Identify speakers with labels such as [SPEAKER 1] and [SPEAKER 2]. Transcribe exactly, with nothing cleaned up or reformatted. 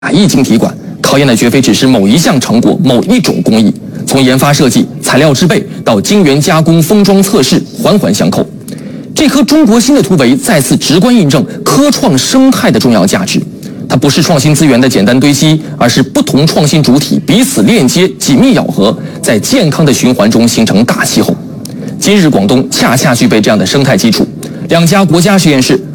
[SPEAKER 1] 亿晶体管，考验的绝非只是某一项成果、某一种工艺，从研发设计、材料制备到晶圆加工、封装测试，环环相扣。这颗中国芯的突围再次直观印证科创生态的重要价值。它不是创新资源的简单堆积，而是不同创新主体彼此链接、紧密咬合，在健康的循环中形成大气候。今日广东恰恰具备这样的生态基础，两家国家实验室